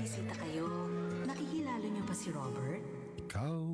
bisita kayo. Nakikilala niyo pa si Robert? Ikaw